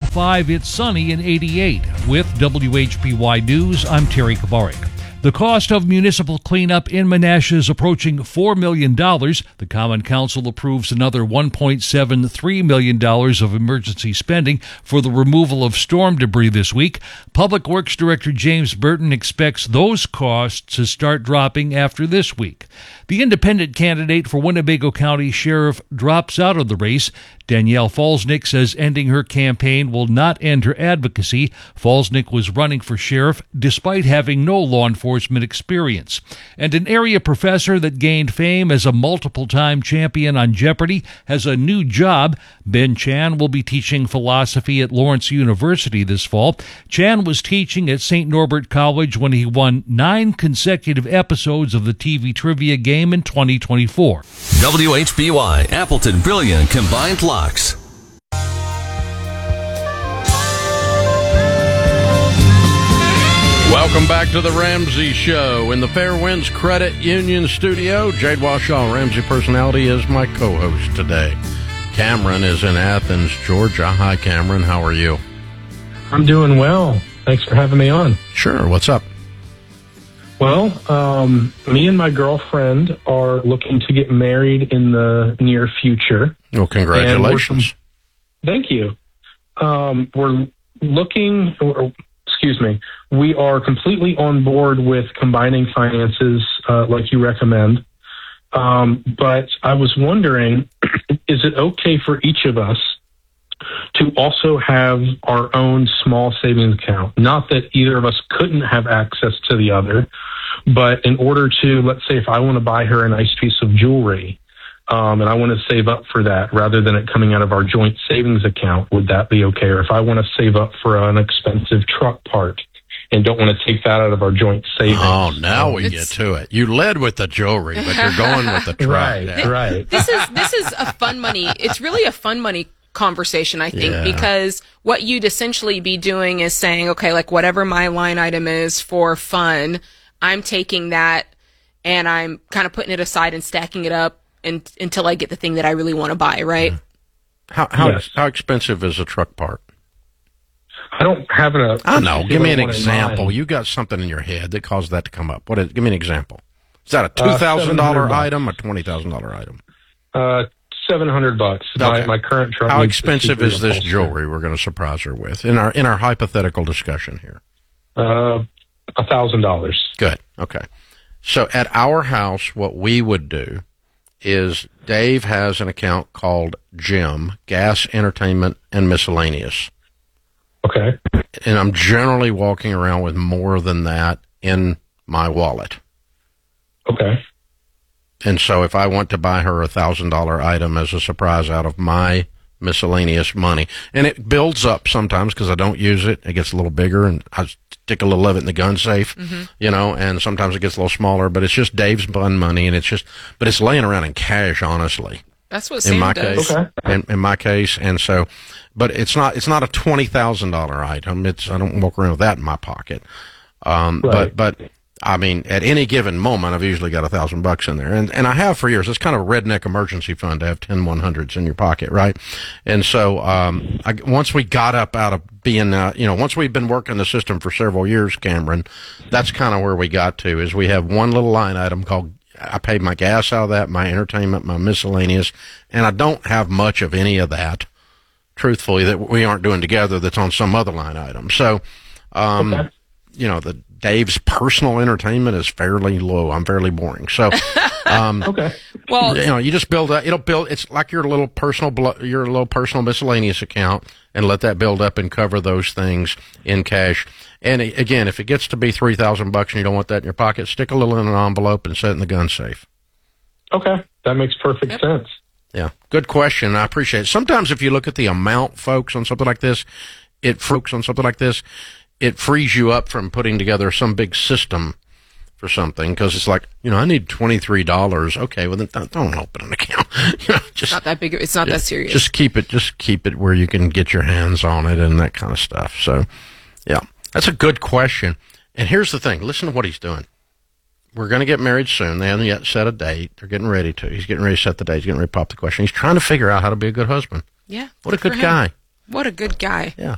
5, it's sunny and 88. With WHPY News, I'm Terry Kabarik. The cost of municipal cleanup in Menasha is approaching $4 million. The Common Council approves another $1.73 million of emergency spending for the removal of storm debris this week. Public Works Director James Burton expects those costs to start dropping after this week. The independent candidate for Winnebago County Sheriff drops out of the race. Danielle Falsnick says ending her campaign will not end her advocacy. Falsnick was running for sheriff despite having no law enforcement experience. And an area professor that gained fame as a multiple-time champion on Jeopardy has a new job. Ben Chan will be teaching philosophy at Lawrence University this fall. Chan was teaching at St. Norbert College when he won 9 consecutive episodes of the TV trivia game in 2024. WHBY Appleton Brilliant Combined Locks. Welcome back to the Ramsey Show in the Fairwinds Credit Union studio. Jade Washaw, Ramsey Personality, is my co-host today. Cameron is in Athens, Georgia. Hi, Cameron. How are you? I'm doing well. Thanks for having me on. Sure. What's up? Well, me and my girlfriend are looking to get married in the near future. Well, congratulations. Thank you. We're looking, we are completely on board with combining finances like you recommend. But I was wondering, is it okay for each of us to also have our own small savings account? Not that either of us couldn't have access to the other, but in order to, let's say if I want to buy her a nice piece of jewelry, and I want to save up for that rather than it coming out of our joint savings account, would that be okay? Or if I want to save up for an expensive truck part and don't want to take that out of our joint savings. Oh, now we get to it. You led with the jewelry, but you're going with the truck. Right. This is a fun money. It's really a fun money conversation, I think, because what you'd essentially be doing is saying, okay, like whatever my line item is for fun, I'm taking that and I'm kind of putting it aside and stacking it up until I get the thing that I really want to buy, right? How expensive is a truck part? I don't have I know. Give me an example. You got something in your head that caused that to come up. Give me an example. Is that a $2,000 item or $20,000 item? $700. Okay. My current truck. How expensive is this jewelry we're going to surprise her with in our hypothetical discussion here? $1,000. Good. Okay. So at our house, what we would do is Dave has an account called GEM, Gas, Entertainment, and Miscellaneous. Okay. And I'm generally walking around with more than that in my wallet. Okay. And so if I want to buy her a $1,000 item as a surprise out of my miscellaneous money, and it builds up sometimes because I don't use it, it gets a little bigger and I stick a little of it in the gun safe, and sometimes it gets a little smaller, but it's just Dave's fun money and but it's laying around in cash, honestly. That's what Sam does. Okay. In my case. And so, but it's not a $20,000 item. I don't walk around with that in my pocket. Right. But I mean, at any given moment, I've usually got $1,000 in there, and I have for years. It's kind of a redneck emergency fund to have 10 100s in your pocket, right? And so, once we got up out of being, once we've been working the system for several years, Cameron, that's kind of where we got to. Is we have one little line item called, I pay my gas out of that, my entertainment, my miscellaneous, and I don't have much of any of that, truthfully, that we aren't doing together. That's on some other line item. So, Dave's personal entertainment is fairly low. I'm fairly boring. So, okay. Well, you just build up. It's like your little personal miscellaneous account, and let that build up and cover those things in cash. And again, if it gets to be $3,000 and you don't want that in your pocket, stick a little in an envelope and set it in the gun safe. Okay, that makes perfect sense. Yeah, good question. I appreciate it. Sometimes if you look at the amount, folks, on something like this, it frees you up from putting together some big system for something, because it's like, I need $23. Okay, well then don't open an account. It's not that big. It's not that serious. Just keep it where you can get your hands on it and that kind of stuff. So, yeah, that's a good question. And here's the thing. Listen to what he's doing. We're going to get married soon. They haven't yet set a date. They're getting ready to. He's getting ready to set the date. He's getting ready to pop the question. He's trying to figure out how to be a good husband. Yeah. What a good guy. What a good guy. Yeah.